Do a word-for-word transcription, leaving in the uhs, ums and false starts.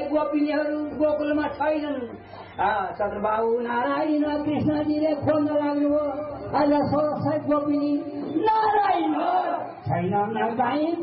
गोपिनीहरू गोकुलमा छैनन्। चन्द्रबाबु नारायण कृष्णजीले खोज्न लाग्नुभयो। आज सोह्र सय गोपिनी नारायण छैन।